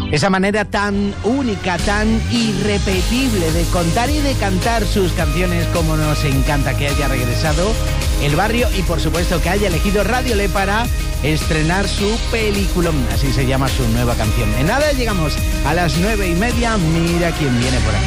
Esa manera tan única, tan irrepetible de contar y de cantar sus canciones, como nos encanta que haya regresado El Barrio y por supuesto que haya elegido Radio Le para estrenar su película, así se llama su nueva canción. En nada llegamos a las 9:30, mira quién viene por aquí.